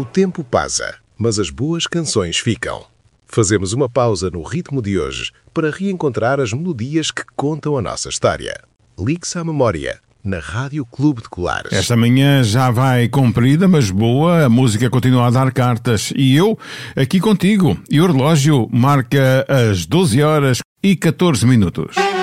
tempo passa, mas as boas canções ficam. Fazemos uma pausa no ritmo de hoje para reencontrar as melodias que contam a nossa história. Ligue-se à memória, na Rádio Clube de Colares. Esta manhã já vai comprida, mas boa. A música continua a dar cartas. E eu, aqui contigo. E o relógio marca as 12 horas e 14 minutos.